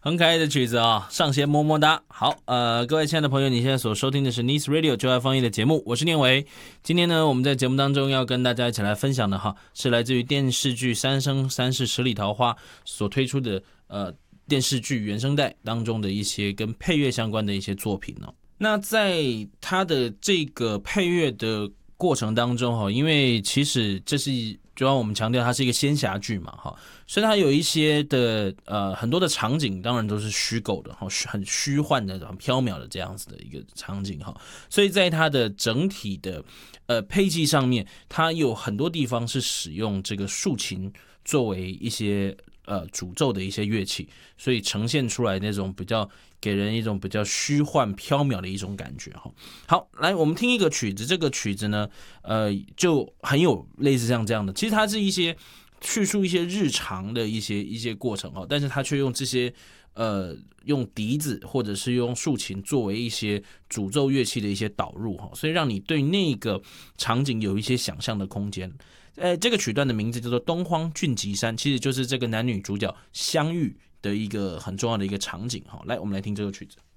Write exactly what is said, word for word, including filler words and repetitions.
很可爱的曲子啊、哦，上线么么哒。好，呃，各位亲爱的朋友，你现在所收听的是 Nice Radio 就爱放映的节目，我是念维。今天呢，我们在节目当中要跟大家一起来分享的哈，是来自于电视剧《三生三世十里桃花》所推出的呃电视剧原声带当中的一些跟配乐相关的一些作品哦。那在它的这个配乐的过程当中哈，因为其实这是就像我们强调，它是一个仙侠剧嘛哈，所以它有一些的呃很多的场景，当然都是虚构的哈，很虚幻的、很缥缈的这样子的一个场景哈，所以在它的整体的呃配器上面，它有很多地方是使用这个竖琴作为一些呃诅咒的一些乐器，所以呈现出来那种比较给人一种比较虚幻缥缈的一种感觉哈。好，来我们听一个曲子，这个曲子呢，呃，就很有类似像这样的，其实它是一些叙述一些日常的一些一些过程哈，但是它却用这些呃用笛子或者是用竖琴作为一些诅咒乐器的一些导入哈，所以让你对那个场景有一些想象的空间。呃，这个曲段的名字叫做《东荒俊吉山》，其实就是这个男女主角相遇的一个很重要的一个场景哈。来，我们来听这个曲子。